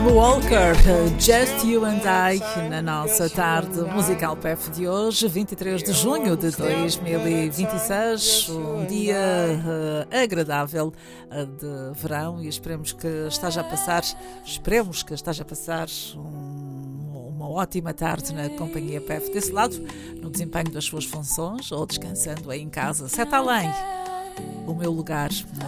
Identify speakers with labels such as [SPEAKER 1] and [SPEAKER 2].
[SPEAKER 1] Walker, Just You and I, na nossa tarde musical PF de hoje, 23 de junho de 2026, um dia agradável de verão e esperemos que esteja a passar uma ótima tarde na companhia PF desse lado, no desempenho das suas funções ou descansando aí em casa. Sete além, o meu lugar.